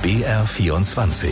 BR24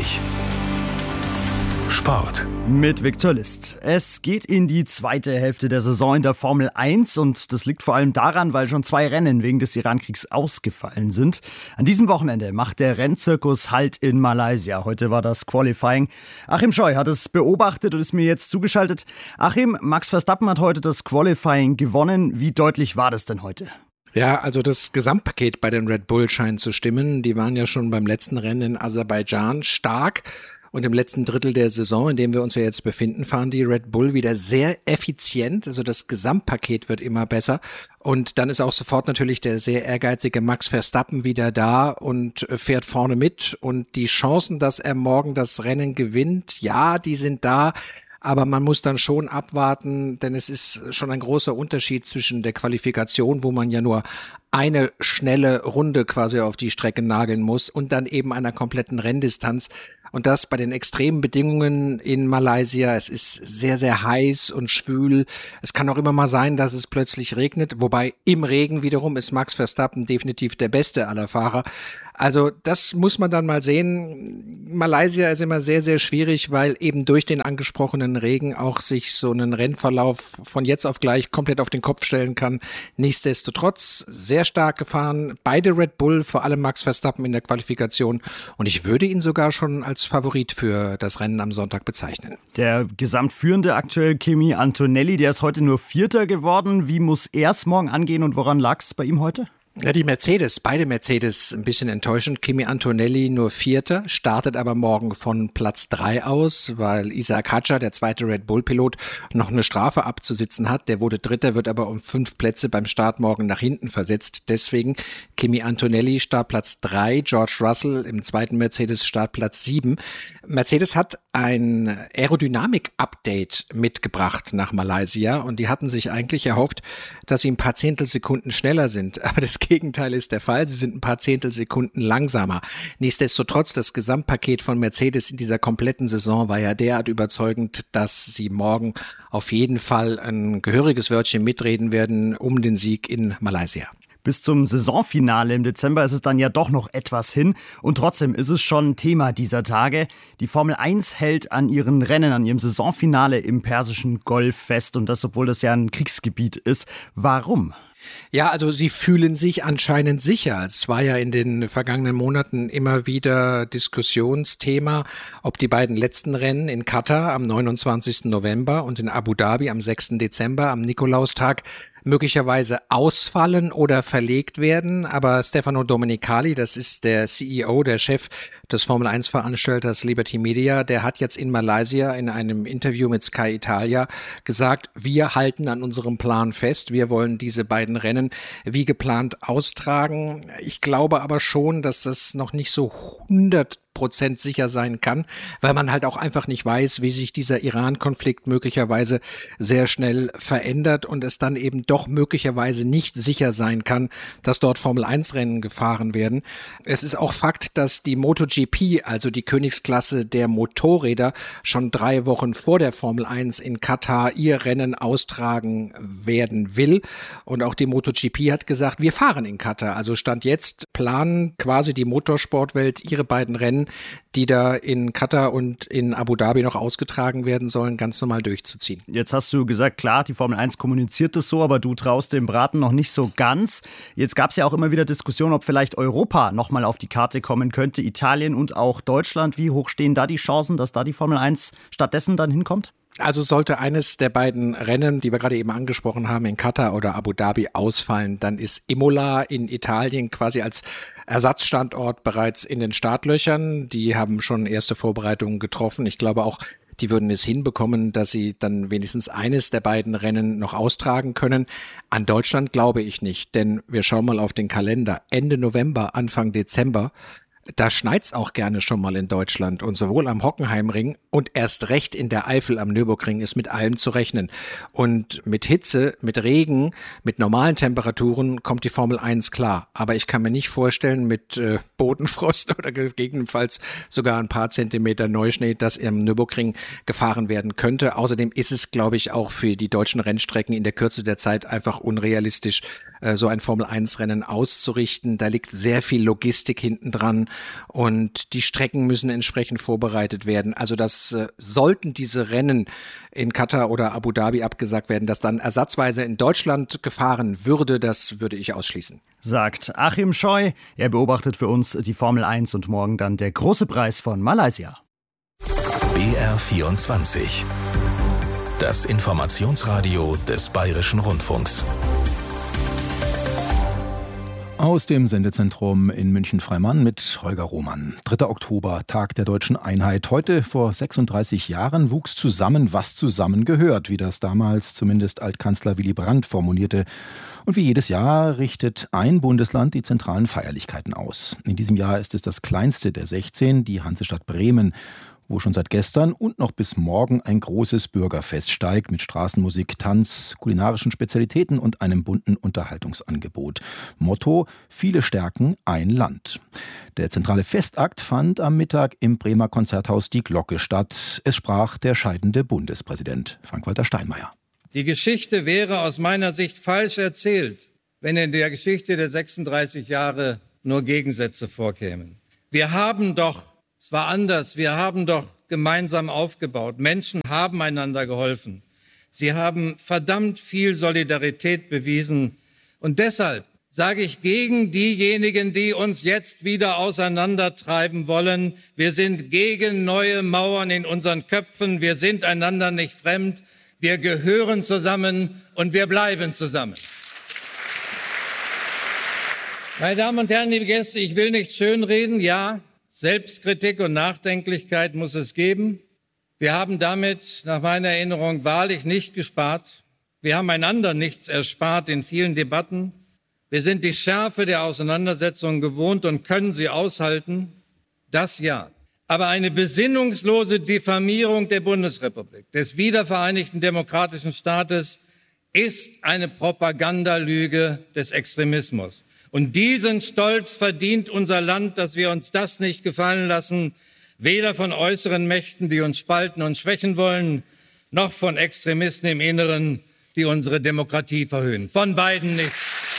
Sport. Mit Viktor List. Es geht in die zweite Hälfte der Saison in der Formel 1 und das liegt vor allem daran, weil schon 2 Rennen wegen des Irankriegs ausgefallen sind. An diesem Wochenende macht der Rennzirkus Halt in Malaysia. Heute war das Qualifying. Achim Scheu hat es beobachtet und ist mir jetzt zugeschaltet. Achim, Max Verstappen hat heute das Qualifying gewonnen. Wie deutlich war das denn heute? Ja, also das Gesamtpaket bei den Red Bull scheint zu stimmen. Die waren ja schon beim letzten Rennen in Aserbaidschan stark. Und im letzten Drittel der Saison, in dem wir uns ja jetzt befinden, fahren die Red Bull wieder sehr effizient. Also das Gesamtpaket wird immer besser. Und dann ist auch sofort natürlich der sehr ehrgeizige Max Verstappen wieder da und fährt vorne mit. Und die Chancen, dass er morgen das Rennen gewinnt, ja, die sind da. Aber man muss dann schon abwarten, denn es ist schon ein großer Unterschied zwischen der Qualifikation, wo man ja nur eine schnelle Runde quasi auf die Strecke nageln muss und dann eben einer kompletten Renndistanz. Und das bei den extremen Bedingungen in Malaysia. Es ist sehr, sehr heiß und schwül. Es kann auch immer mal sein, dass es plötzlich regnet. Wobei im Regen wiederum ist Max Verstappen definitiv der beste aller Fahrer. Also das muss man dann mal sehen. Malaysia ist immer sehr, sehr schwierig, weil eben durch den angesprochenen Regen auch sich so einen Rennverlauf von jetzt auf gleich komplett auf den Kopf stellen kann. Nichtsdestotrotz sehr stark gefahren. Beide Red Bull, vor allem Max Verstappen in der Qualifikation. Und ich würde ihn sogar schon als Favorit für das Rennen am Sonntag bezeichnen. Der Gesamtführende aktuell, Kimi Antonelli, der ist heute nur Vierter geworden. Wie muss er es morgen angehen und woran lag es bei ihm heute? Ja, beide Mercedes ein bisschen enttäuschend. Kimi Antonelli nur Vierter, startet aber morgen von Platz 3 aus, weil Isaac Hadjar, der zweite Red Bull-Pilot, noch eine Strafe abzusitzen hat. Der wurde Dritter, wird aber um 5 Plätze beim Start morgen nach hinten versetzt. Deswegen Kimi Antonelli Startplatz 3, George Russell im zweiten Mercedes Startplatz 7. Mercedes hat ein Aerodynamik-Update mitgebracht nach Malaysia und die hatten sich eigentlich erhofft, dass sie ein paar Zehntelsekunden schneller sind. Aber das Gegenteil ist der Fall. Sie sind ein paar Zehntelsekunden langsamer. Nichtsdestotrotz, das Gesamtpaket von Mercedes in dieser kompletten Saison war ja derart überzeugend, dass sie morgen auf jeden Fall ein gehöriges Wörtchen mitreden werden um den Sieg in Malaysia. Bis zum Saisonfinale im Dezember ist es dann ja doch noch etwas hin. Und trotzdem ist es schon Thema dieser Tage. Die Formel 1 hält an ihren Rennen, an ihrem Saisonfinale im Persischen Golf fest. Und das, obwohl das ja ein Kriegsgebiet ist. Warum? Ja, also sie fühlen sich anscheinend sicher. Es war ja in den vergangenen Monaten immer wieder Diskussionsthema, ob die beiden letzten Rennen in Katar am 29. November und in Abu Dhabi am 6. Dezember am Nikolaustag möglicherweise ausfallen oder verlegt werden. Aber Stefano Domenicali, das ist der CEO, der Chef des Formel-1-Veranstalters Liberty Media, der hat jetzt in Malaysia in einem Interview mit Sky Italia gesagt, wir halten an unserem Plan fest. Wir wollen diese beiden Rennen wie geplant austragen. Ich glaube aber schon, dass das noch nicht so 100% sicher sein kann, weil man halt auch einfach nicht weiß, wie sich dieser Iran-Konflikt möglicherweise sehr schnell verändert und es dann eben doch möglicherweise nicht sicher sein kann, dass dort Formel-1-Rennen gefahren werden. Es ist auch Fakt, dass die MotoGP, also die Königsklasse der Motorräder, schon 3 Wochen vor der Formel 1 in Katar ihr Rennen austragen werden will. Und auch die MotoGP hat gesagt, wir fahren in Katar. Also Stand jetzt planen quasi die Motorsportwelt ihre beiden Rennen, die da in Katar und in Abu Dhabi noch ausgetragen werden sollen, ganz normal durchzuziehen. Jetzt hast du gesagt, klar, die Formel 1 kommuniziert das so, aber du traust dem Braten noch nicht so ganz. Jetzt gab es ja auch immer wieder Diskussionen, ob vielleicht Europa nochmal auf die Karte kommen könnte, Italien und auch Deutschland. Wie hoch stehen da die Chancen, dass da die Formel 1 stattdessen dann hinkommt? Also sollte eines der beiden Rennen, die wir gerade eben angesprochen haben, in Katar oder Abu Dhabi ausfallen, dann ist Imola in Italien quasi als Ersatzstandort bereits in den Startlöchern. Die haben schon erste Vorbereitungen getroffen. Ich glaube auch, die würden es hinbekommen, dass sie dann wenigstens eines der beiden Rennen noch austragen können. An Deutschland glaube ich nicht, denn wir schauen mal auf den Kalender. Ende November, Anfang Dezember. Da schneit's auch gerne schon mal in Deutschland und sowohl am Hockenheimring und erst recht in der Eifel am Nürburgring ist mit allem zu rechnen. Und mit Hitze, mit Regen, mit normalen Temperaturen kommt die Formel 1 klar. Aber ich kann mir nicht vorstellen, mit Bodenfrost oder gegebenenfalls sogar ein paar Zentimeter Neuschnee, dass am Nürburgring gefahren werden könnte. Außerdem ist es, glaube ich, auch für die deutschen Rennstrecken in der Kürze der Zeit einfach unrealistisch, so ein Formel-1-Rennen auszurichten. Da liegt sehr viel Logistik hinten dran und die Strecken müssen entsprechend vorbereitet werden. Also das sollten diese Rennen in Katar oder Abu Dhabi abgesagt werden, dass dann ersatzweise in Deutschland gefahren würde, das würde ich ausschließen. Sagt Achim Scheu. Er beobachtet für uns die Formel 1 und morgen dann der große Preis von Malaysia. BR24. Das Informationsradio des Bayerischen Rundfunks. Aus dem Sendezentrum in München-Freimann mit Holger Roman. 3. Oktober, Tag der Deutschen Einheit. Heute vor 36 Jahren wuchs zusammen, was zusammengehört, wie das damals zumindest Altkanzler Willy Brandt formulierte. Und wie jedes Jahr richtet ein Bundesland die zentralen Feierlichkeiten aus. In diesem Jahr ist es das kleinste der 16, die Hansestadt Bremen, wo schon seit gestern und noch bis morgen ein großes Bürgerfest steigt mit Straßenmusik, Tanz, kulinarischen Spezialitäten und einem bunten Unterhaltungsangebot. Motto: viele Stärken, ein Land. Der zentrale Festakt fand am Mittag im Bremer Konzerthaus Die Glocke statt. Es sprach der scheidende Bundespräsident Frank-Walter Steinmeier. Die Geschichte wäre aus meiner Sicht falsch erzählt, wenn in der Geschichte der 36 Jahre nur Gegensätze vorkämen. Wir haben doch gemeinsam aufgebaut. Menschen haben einander geholfen. Sie haben verdammt viel Solidarität bewiesen. Und deshalb sage ich gegen diejenigen, die uns jetzt wieder auseinandertreiben wollen: Wir sind gegen neue Mauern in unseren Köpfen. Wir sind einander nicht fremd. Wir gehören zusammen und wir bleiben zusammen. Meine Damen und Herren, liebe Gäste, ich will nicht schönreden. Ja, Selbstkritik und Nachdenklichkeit muss es geben. Wir haben damit nach meiner Erinnerung wahrlich nicht gespart. Wir haben einander nichts erspart in vielen Debatten. Wir sind die Schärfe der Auseinandersetzungen gewohnt und können sie aushalten. Das ja. Aber eine besinnungslose Diffamierung der Bundesrepublik, des wiedervereinigten demokratischen Staates, ist eine Propagandalüge des Extremismus. Und diesen Stolz verdient unser Land, dass wir uns das nicht gefallen lassen, weder von äußeren Mächten, die uns spalten und schwächen wollen, noch von Extremisten im Inneren, die unsere Demokratie verhöhnen. Von beiden nicht.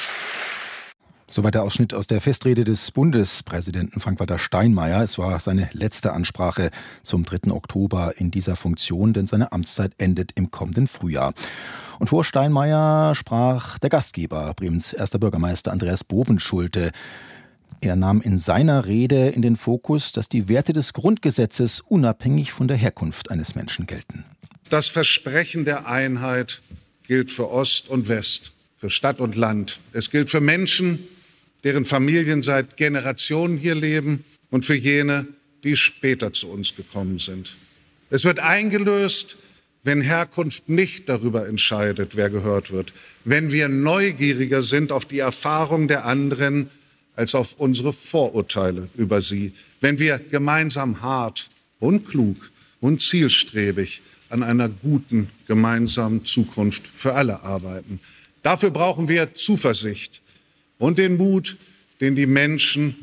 Soweit der Ausschnitt aus der Festrede des Bundespräsidenten Frank-Walter Steinmeier. Es war seine letzte Ansprache zum 3. Oktober in dieser Funktion, denn seine Amtszeit endet im kommenden Frühjahr. Und vor Steinmeier sprach der Gastgeber, Bremens erster Bürgermeister Andreas Bovenschulte. Er nahm in seiner Rede in den Fokus, dass die Werte des Grundgesetzes unabhängig von der Herkunft eines Menschen gelten. Das Versprechen der Einheit gilt für Ost und West, für Stadt und Land. Es gilt für Menschen, deren Familien seit Generationen hier leben, und für jene, die später zu uns gekommen sind. Es wird eingelöst, wenn Herkunft nicht darüber entscheidet, wer gehört wird, wenn wir neugieriger sind auf die Erfahrung der anderen als auf unsere Vorurteile über sie, wenn wir gemeinsam hart und klug und zielstrebig an einer guten gemeinsamen Zukunft für alle arbeiten. Dafür brauchen wir Zuversicht und den Mut, den die Menschen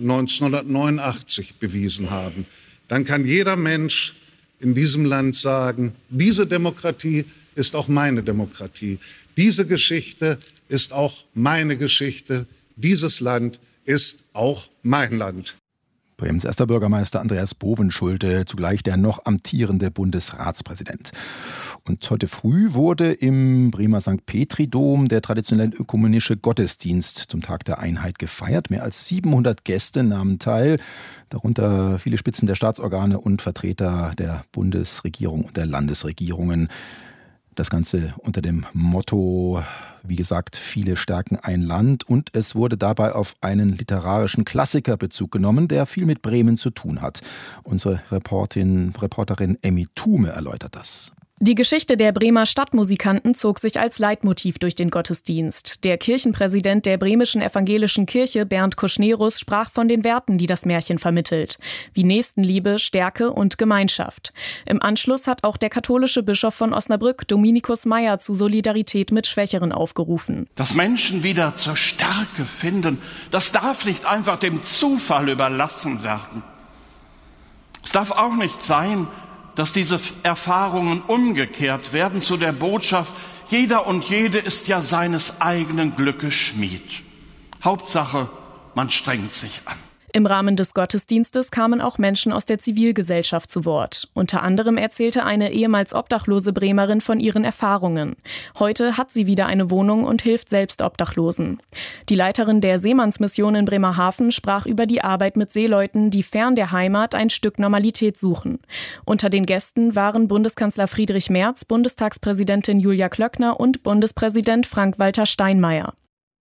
1989 bewiesen haben. Dann kann jeder Mensch in diesem Land sagen: Diese Demokratie ist auch meine Demokratie. Diese Geschichte ist auch meine Geschichte. Dieses Land ist auch mein Land. Bremens erster Bürgermeister Andreas Bovenschulte, zugleich der noch amtierende Bundesratspräsident. Und heute früh wurde im Bremer St. Petri-Dom der traditionelle ökumenische Gottesdienst zum Tag der Einheit gefeiert. Mehr als 700 Gäste nahmen teil, darunter viele Spitzen der Staatsorgane und Vertreter der Bundesregierung und der Landesregierungen. Das Ganze unter dem Motto, wie gesagt, viele stärken ein Land, und es wurde dabei auf einen literarischen Klassiker Bezug genommen, der viel mit Bremen zu tun hat. Unsere Reporterin Emmy Thume erläutert das. Die Geschichte der Bremer Stadtmusikanten zog sich als Leitmotiv durch den Gottesdienst. Der Kirchenpräsident der Bremischen Evangelischen Kirche, Bernd Kuschnerus, sprach von den Werten, die das Märchen vermittelt, wie Nächstenliebe, Stärke und Gemeinschaft. Im Anschluss hat auch der katholische Bischof von Osnabrück, Dominikus Meyer, zu Solidarität mit Schwächeren aufgerufen. Dass Menschen wieder zur Stärke finden, das darf nicht einfach dem Zufall überlassen werden. Es darf auch nicht sein, dass diese Erfahrungen umgekehrt werden zu der Botschaft, jeder und jede ist ja seines eigenen Glückes Schmied. Hauptsache, man strengt sich an. Im Rahmen des Gottesdienstes kamen auch Menschen aus der Zivilgesellschaft zu Wort. Unter anderem erzählte eine ehemals obdachlose Bremerin von ihren Erfahrungen. Heute hat sie wieder eine Wohnung und hilft selbst Obdachlosen. Die Leiterin der Seemannsmission in Bremerhaven sprach über die Arbeit mit Seeleuten, die fern der Heimat ein Stück Normalität suchen. Unter den Gästen waren Bundeskanzler Friedrich Merz, Bundestagspräsidentin Julia Klöckner und Bundespräsident Frank-Walter Steinmeier.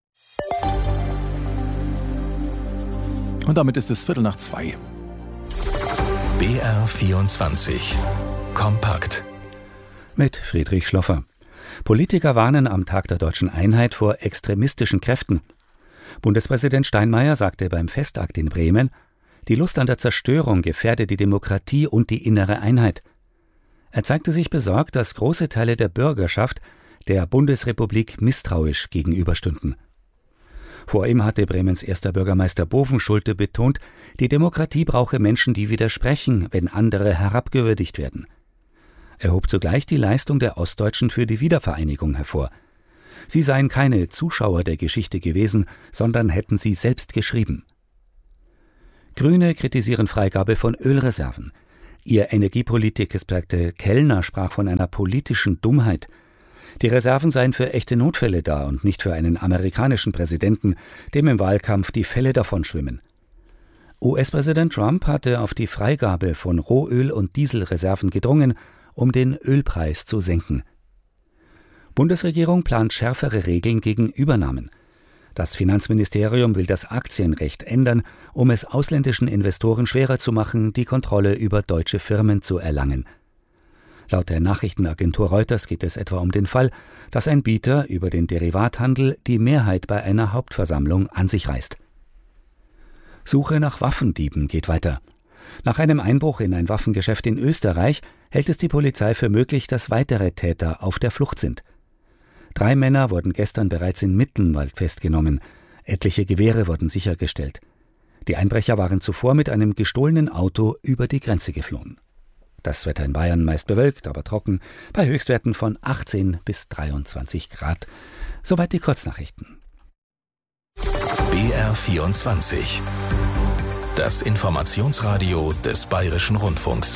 Und damit ist es 1:15. BR24 Kompakt mit Friedrich Schloffer. Politiker warnen am Tag der Deutschen Einheit vor extremistischen Kräften. Bundespräsident Steinmeier sagte beim Festakt in Bremen, die Lust an der Zerstörung gefährde die Demokratie und die innere Einheit. Er zeigte sich besorgt, dass große Teile der Bürgerschaft der Bundesrepublik misstrauisch gegenüberstünden. Vor ihm hatte Bremens erster Bürgermeister Bovenschulte betont, die Demokratie brauche Menschen, die widersprechen, wenn andere herabgewürdigt werden. Er hob zugleich die Leistung der Ostdeutschen für die Wiedervereinigung hervor. Sie seien keine Zuschauer der Geschichte gewesen, sondern hätten sie selbst geschrieben. Grüne kritisieren Freigabe von Ölreserven. Ihr Energiepolitik-Experte Kellner sprach von einer politischen Dummheit. Die Reserven seien für echte Notfälle da und nicht für einen amerikanischen Präsidenten, dem im Wahlkampf die Fälle davonschwimmen. US-Präsident Trump hatte auf die Freigabe von Rohöl- und Dieselreserven gedrungen, um den Ölpreis zu senken. Bundesregierung plant schärfere Regeln gegen Übernahmen. Das Finanzministerium will das Aktienrecht ändern, um es ausländischen Investoren schwerer zu machen, die Kontrolle über deutsche Firmen zu erlangen. Laut der Nachrichtenagentur Reuters geht es etwa um den Fall, dass ein Bieter über den Derivathandel die Mehrheit bei einer Hauptversammlung an sich reißt. Suche nach Waffendieben geht weiter. Nach einem Einbruch in ein Waffengeschäft in Österreich hält es die Polizei für möglich, dass weitere Täter auf der Flucht sind. 3 Männer wurden gestern bereits in Mittenwald festgenommen. Etliche Gewehre wurden sichergestellt. Die Einbrecher waren zuvor mit einem gestohlenen Auto über die Grenze geflohen. Das Wetter in Bayern meist bewölkt, aber trocken, bei Höchstwerten von 18 bis 23 Grad. Soweit die Kurznachrichten. BR24 Das Informationsradio des Bayerischen Rundfunks.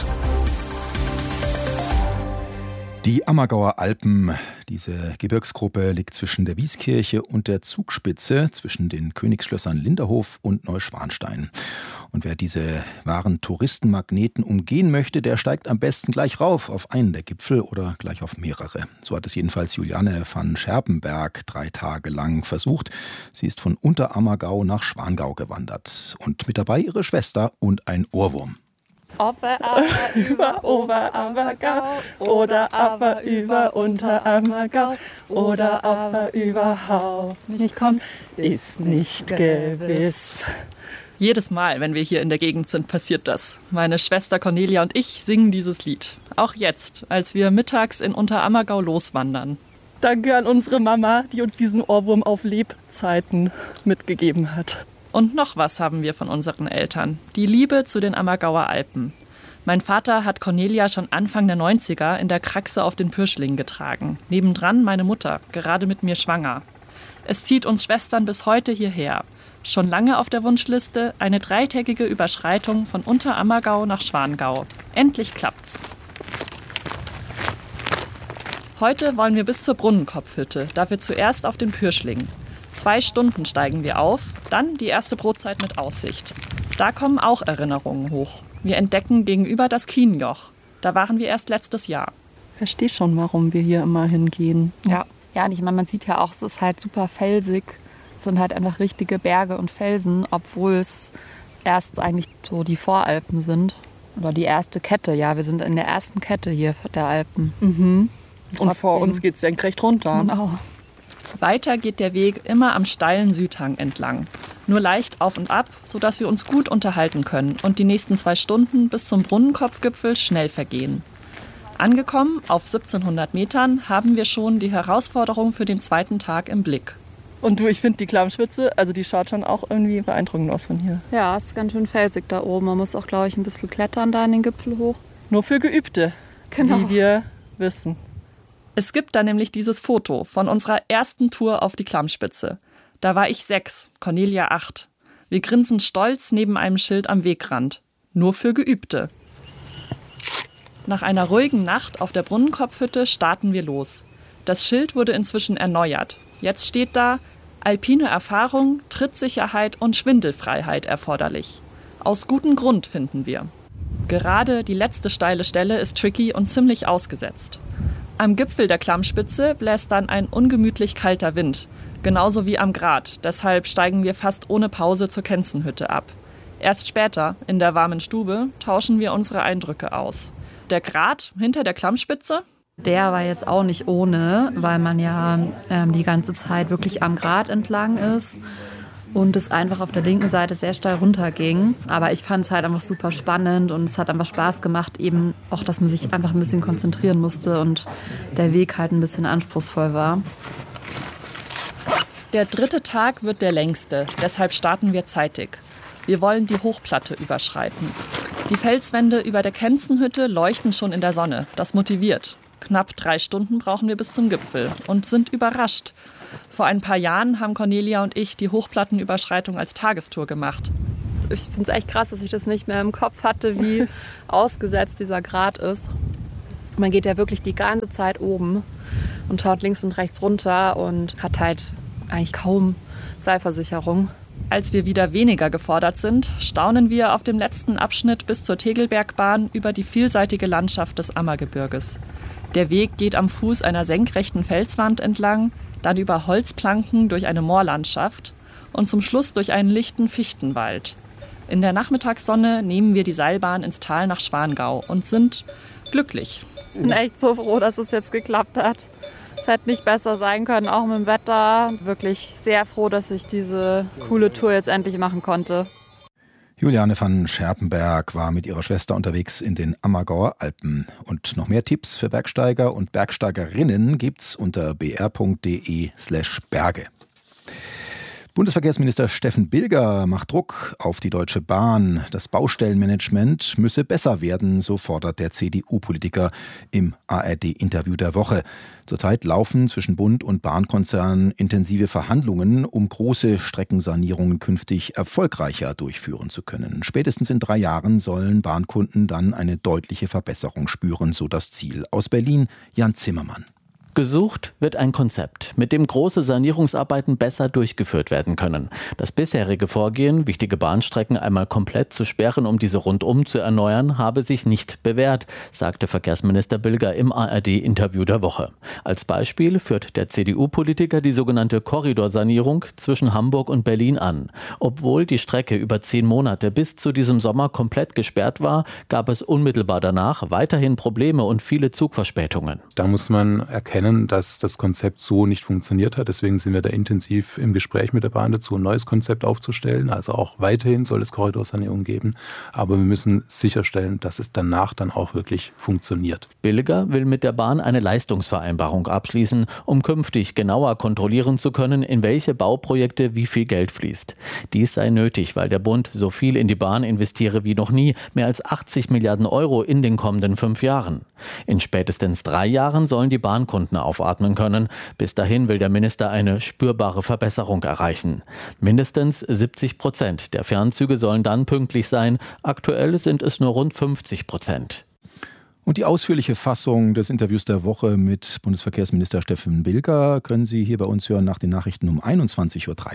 Die Ammergauer Alpen, diese Gebirgsgruppe liegt zwischen der Wieskirche und der Zugspitze, zwischen den Königsschlössern Linderhof und Neuschwanstein. Und wer diese wahren Touristenmagneten umgehen möchte, der steigt am besten gleich rauf auf einen der Gipfel oder gleich auf mehrere. So hat es jedenfalls Juliane van Scherpenberg 3 Tage lang versucht. Sie ist von Unterammergau nach Schwangau gewandert. Und mit dabei ihre Schwester und ein Ohrwurm. Ober, aber, über, Oberammergau oder aber, über, Unterammergau oder aber, überhaupt nicht kommt, ist nicht gewiss. Jedes Mal, wenn wir hier in der Gegend sind, passiert das. Meine Schwester Cornelia und ich singen dieses Lied. Auch jetzt, als wir mittags in Unterammergau loswandern. Danke an unsere Mama, die uns diesen Ohrwurm auf Lebzeiten mitgegeben hat. Und noch was haben wir von unseren Eltern. Die Liebe zu den Ammergauer Alpen. Mein Vater hat Cornelia schon Anfang der 90er in der Kraxe auf den Pürschling getragen. Nebendran meine Mutter, gerade mit mir schwanger. Es zieht uns Schwestern bis heute hierher. Schon lange auf der Wunschliste eine 3-tägige Überschreitung von Unterammergau nach Schwangau. Endlich klappt's. Heute wollen wir bis zur Brunnenkopfhütte, dafür zuerst auf den Pürschling. 2 Stunden steigen wir auf, dann die erste Brotzeit mit Aussicht. Da kommen auch Erinnerungen hoch. Wir entdecken gegenüber das Kienjoch. Da waren wir erst letztes Jahr. Ich verstehe schon, warum wir hier immer hingehen. Ja, und ich meine, man sieht ja auch, es ist halt super felsig. Es sind halt einfach richtige Berge und Felsen, obwohl es erst eigentlich so die Voralpen sind. Oder die erste Kette, ja, wir sind in der ersten Kette hier der Alpen. Mhm. Und vor uns geht es senkrecht runter. Genau. Weiter geht der Weg immer am steilen Südhang entlang. Nur leicht auf und ab, sodass wir uns gut unterhalten können und die nächsten 2 Stunden bis zum Brunnenkopfgipfel schnell vergehen. Angekommen auf 1700 Metern haben wir schon die Herausforderung für den 2. Tag im Blick. Und du, ich finde die Klammspitze, also die schaut schon auch irgendwie beeindruckend aus von hier. Ja, es ist ganz schön felsig da oben. Man muss auch, glaube ich, ein bisschen klettern da in den Gipfel hoch. Nur für Geübte, wie wir wissen. Es gibt da nämlich dieses Foto von unserer ersten Tour auf die Klammspitze. Da war ich 6, Cornelia 8. Wir grinsen stolz neben einem Schild am Wegrand. Nur für Geübte. Nach einer ruhigen Nacht auf der Brunnenkopfhütte starten wir los. Das Schild wurde inzwischen erneuert. Jetzt steht da: alpine Erfahrung, Trittsicherheit und Schwindelfreiheit erforderlich. Aus gutem Grund, finden wir. Gerade die letzte steile Stelle ist tricky und ziemlich ausgesetzt. Am Gipfel der Klammspitze bläst dann ein ungemütlich kalter Wind, genauso wie am Grat. Deshalb steigen wir fast ohne Pause zur Kenzenhütte ab. Erst später, in der warmen Stube, tauschen wir unsere Eindrücke aus. Der Grat hinter der Klammspitze? Der war jetzt auch nicht ohne, weil man ja die ganze Zeit wirklich am Grat entlang ist und es einfach auf der linken Seite sehr steil runterging. Aber ich fand es halt einfach super spannend und es hat einfach Spaß gemacht, eben auch, dass man sich einfach ein bisschen konzentrieren musste und der Weg halt ein bisschen anspruchsvoll war. Der 3. Tag wird der längste, deshalb starten wir zeitig. Wir wollen die Hochplatte überschreiten. Die Felswände über der Kenzenhütte leuchten schon in der Sonne. Das motiviert. Knapp 3 Stunden brauchen wir bis zum Gipfel und sind überrascht. Vor ein paar Jahren haben Cornelia und ich die Hochplattenüberschreitung als Tagestour gemacht. Ich finde es echt krass, dass ich das nicht mehr im Kopf hatte, wie ausgesetzt dieser Grat ist. Man geht ja wirklich die ganze Zeit oben und schaut links und rechts runter und hat halt eigentlich kaum Seilversicherung. Als wir wieder weniger gefordert sind, staunen wir auf dem letzten Abschnitt bis zur Tegelbergbahn über die vielseitige Landschaft des Ammergebirges. Der Weg geht am Fuß einer senkrechten Felswand entlang, dann über Holzplanken durch eine Moorlandschaft und zum Schluss durch einen lichten Fichtenwald. In der Nachmittagssonne nehmen wir die Seilbahn ins Tal nach Schwangau und sind glücklich. Ich bin echt so froh, dass es jetzt geklappt hat. Es hätte nicht besser sein können, auch mit dem Wetter. Wirklich sehr froh, dass ich diese coole Tour jetzt endlich machen konnte. Juliane van Scherpenberg war mit ihrer Schwester unterwegs in den Ammergauer Alpen. Und noch mehr Tipps für Bergsteiger und Bergsteigerinnen gibt's unter br.de/Berge. Bundesverkehrsminister Steffen Bilger macht Druck auf die Deutsche Bahn. Das Baustellenmanagement müsse besser werden, so fordert der CDU-Politiker im ARD-Interview der Woche. Zurzeit laufen zwischen Bund und Bahnkonzernen intensive Verhandlungen, um große Streckensanierungen künftig erfolgreicher durchführen zu können. Spätestens in 3 Jahren sollen Bahnkunden dann eine deutliche Verbesserung spüren, so das Ziel. Aus Berlin, Jan Zimmermann. Gesucht wird ein Konzept, mit dem große Sanierungsarbeiten besser durchgeführt werden können. Das bisherige Vorgehen, wichtige Bahnstrecken einmal komplett zu sperren, um diese rundum zu erneuern, habe sich nicht bewährt, sagte Verkehrsminister Bilger im ARD-Interview der Woche. Als Beispiel führt der CDU-Politiker die sogenannte Korridorsanierung zwischen Hamburg und Berlin an. Obwohl die Strecke über 10 Monate bis zu diesem Sommer komplett gesperrt war, gab es unmittelbar danach weiterhin Probleme und viele Zugverspätungen. Da muss man erkennen, dass das Konzept so nicht funktioniert hat. Deswegen sind wir da intensiv im Gespräch mit der Bahn dazu, ein neues Konzept aufzustellen. Also auch weiterhin soll es Korridorsanierung geben. Aber wir müssen sicherstellen, dass es danach dann auch wirklich funktioniert. Bilger will mit der Bahn eine Leistungsvereinbarung abschließen, um künftig genauer kontrollieren zu können, in welche Bauprojekte wie viel Geld fließt. Dies sei nötig, weil der Bund so viel in die Bahn investiere wie noch nie, mehr als 80 Milliarden Euro in den kommenden 5 Jahren. In spätestens 3 Jahren sollen die Bahnkunden aufatmen können. Bis dahin will der Minister eine spürbare Verbesserung erreichen. Mindestens 70% der Fernzüge sollen dann pünktlich sein. Aktuell sind es nur rund 50%. Und die ausführliche Fassung des Interviews der Woche mit Bundesverkehrsminister Steffen Bilger können Sie hier bei uns hören nach den Nachrichten um 21.30 Uhr.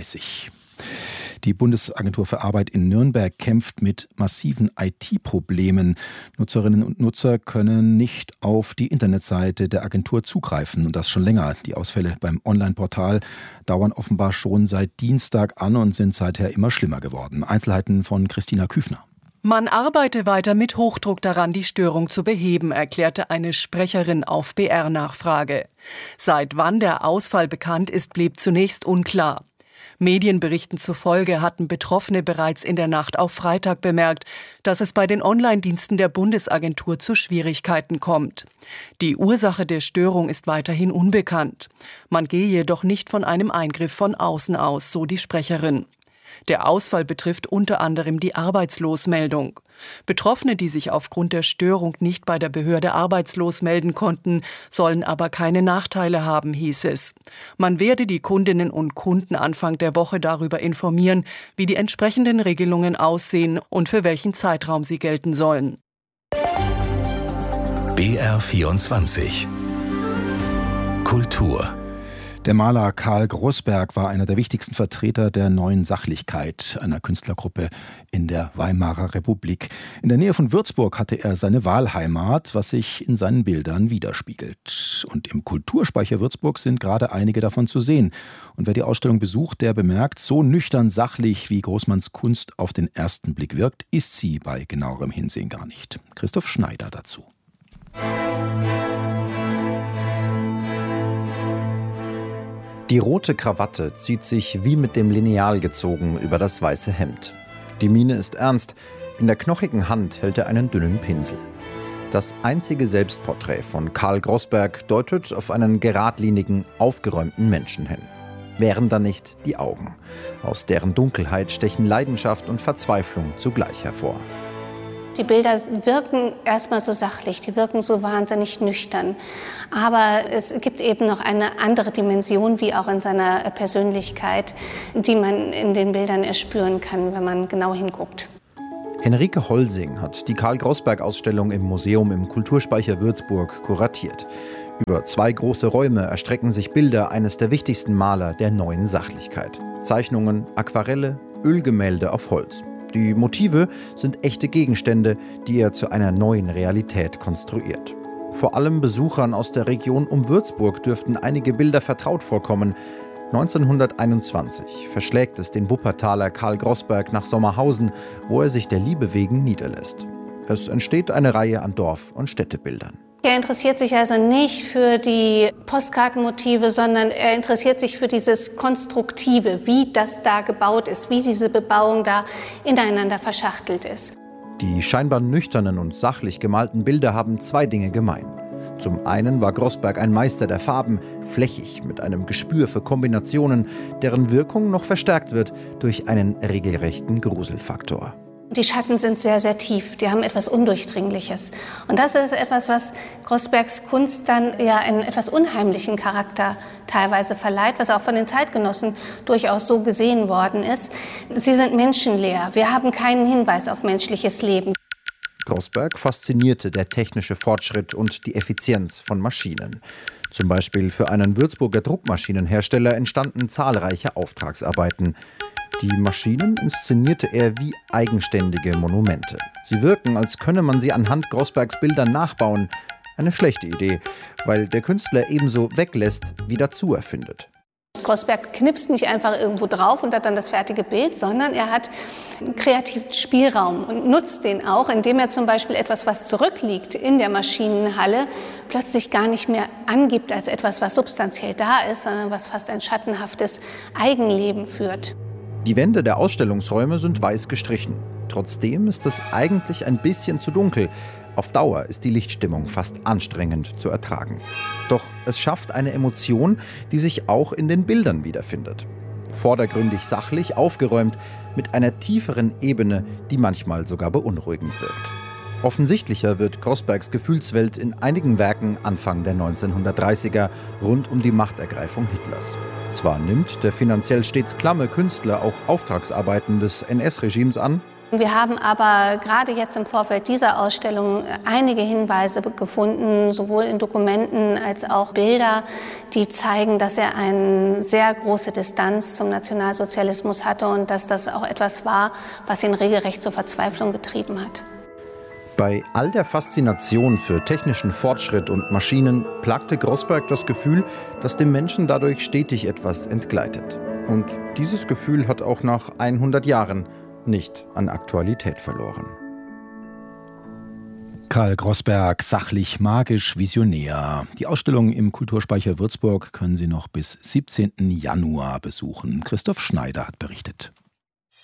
Die Bundesagentur für Arbeit in Nürnberg kämpft mit massiven IT-Problemen. Nutzerinnen und Nutzer können nicht auf die Internetseite der Agentur zugreifen und das schon länger. Die Ausfälle beim Online-Portal dauern offenbar schon seit Dienstag an und sind seither immer schlimmer geworden. Einzelheiten von Christina Küfner. Man arbeite weiter mit Hochdruck daran, die Störung zu beheben, erklärte eine Sprecherin auf BR-Nachfrage. Seit wann der Ausfall bekannt ist, blieb zunächst unklar. Medienberichten zufolge hatten Betroffene bereits in der Nacht auf Freitag bemerkt, dass es bei den Online-Diensten der Bundesagentur zu Schwierigkeiten kommt. Die Ursache der Störung ist weiterhin unbekannt. Man gehe jedoch nicht von einem Eingriff von außen aus, so die Sprecherin. Der Ausfall betrifft unter anderem die Arbeitslosmeldung. Betroffene, die sich aufgrund der Störung nicht bei der Behörde arbeitslos melden konnten, sollen aber keine Nachteile haben, hieß es. Man werde die Kundinnen und Kunden Anfang der Woche darüber informieren, wie die entsprechenden Regelungen aussehen und für welchen Zeitraum sie gelten sollen. BR24 Kultur. Der Maler Karl Grossberg war einer der wichtigsten Vertreter der Neuen Sachlichkeit, einer Künstlergruppe in der Weimarer Republik. In der Nähe von Würzburg hatte er seine Wahlheimat, was sich in seinen Bildern widerspiegelt. Und im Kulturspeicher Würzburg sind gerade einige davon zu sehen. Und wer die Ausstellung besucht, der bemerkt, so nüchtern sachlich, wie Großmanns Kunst auf den ersten Blick wirkt, ist sie bei genauerem Hinsehen gar nicht. Christoph Schneider dazu. Die rote Krawatte zieht sich wie mit dem Lineal gezogen über das weiße Hemd. Die Miene ist ernst, in der knochigen Hand hält er einen dünnen Pinsel. Das einzige Selbstporträt von Karl Grossberg deutet auf einen geradlinigen, aufgeräumten Menschen hin. Wären da nicht die Augen. Aus deren Dunkelheit stechen Leidenschaft und Verzweiflung zugleich hervor. Die Bilder wirken erstmal so sachlich, die wirken so wahnsinnig nüchtern. Aber es gibt eben noch eine andere Dimension, wie auch in seiner Persönlichkeit, die man in den Bildern erspüren kann, wenn man genau hinguckt. Henrike Holsing hat die Karl-Grossberg-Ausstellung im Museum im Kulturspeicher Würzburg kuratiert. Über 2 große Räume erstrecken sich Bilder eines der wichtigsten Maler der Neuen Sachlichkeit. Zeichnungen, Aquarelle, Ölgemälde auf Holz. Die Motive sind echte Gegenstände, die er zu einer neuen Realität konstruiert. Vor allem Besuchern aus der Region um Würzburg dürften einige Bilder vertraut vorkommen. 1921 verschlägt es den Wuppertaler Karl Grossberg nach Sommerhausen, wo er sich der Liebe wegen niederlässt. Es entsteht eine Reihe an Dorf- und Städtebildern. Er interessiert sich also nicht für die Postkartenmotive, sondern er interessiert sich für dieses Konstruktive, wie das da gebaut ist, wie diese Bebauung da ineinander verschachtelt ist. Die scheinbar nüchternen und sachlich gemalten Bilder haben 2 Dinge gemein. Zum einen war Grossberg ein Meister der Farben, flächig, mit einem Gespür für Kombinationen, deren Wirkung noch verstärkt wird durch einen regelrechten Gruselfaktor. Die Schatten sind sehr, sehr tief, die haben etwas Undurchdringliches. Und das ist etwas, was Grossbergs Kunst dann ja einen etwas unheimlichen Charakter teilweise verleiht, was auch von den Zeitgenossen durchaus so gesehen worden ist. Sie sind menschenleer, wir haben keinen Hinweis auf menschliches Leben. Grossberg faszinierte der technische Fortschritt und die Effizienz von Maschinen. Zum Beispiel für einen Würzburger Druckmaschinenhersteller entstanden zahlreiche Auftragsarbeiten. Die Maschinen inszenierte er wie eigenständige Monumente. Sie wirken, als könne man sie anhand Grossbergs Bildern nachbauen. Eine schlechte Idee, weil der Künstler ebenso weglässt wie dazu erfindet. Grossberg knipst nicht einfach irgendwo drauf und hat dann das fertige Bild, sondern er hat kreativen Spielraum und nutzt den auch, indem er zum Beispiel etwas, was zurückliegt in der Maschinenhalle, plötzlich gar nicht mehr angibt als etwas, was substanziell da ist, sondern was fast ein schattenhaftes Eigenleben führt. Die Wände der Ausstellungsräume sind weiß gestrichen. Trotzdem ist es eigentlich ein bisschen zu dunkel. Auf Dauer ist die Lichtstimmung fast anstrengend zu ertragen. Doch es schafft eine Emotion, die sich auch in den Bildern wiederfindet. Vordergründig sachlich, aufgeräumt, mit einer tieferen Ebene, die manchmal sogar beunruhigend wirkt. Offensichtlicher wird Grossbergs Gefühlswelt in einigen Werken Anfang der 1930er rund um die Machtergreifung Hitlers. Zwar nimmt der finanziell stets klamme Künstler auch Auftragsarbeiten des NS-Regimes an. Wir haben aber gerade jetzt im Vorfeld dieser Ausstellung einige Hinweise gefunden, sowohl in Dokumenten als auch Bilder, die zeigen, dass er eine sehr große Distanz zum Nationalsozialismus hatte und dass das auch etwas war, was ihn regelrecht zur Verzweiflung getrieben hat. Bei all der Faszination für technischen Fortschritt und Maschinen plagte Grossberg das Gefühl, dass dem Menschen dadurch stetig etwas entgleitet. Und dieses Gefühl hat auch nach 100 Jahren nicht an Aktualität verloren. Karl Grossberg, sachlich, magisch, visionär. Die Ausstellung im Kulturspeicher Würzburg können Sie noch bis 17. Januar besuchen. Christoph Schneider hat berichtet.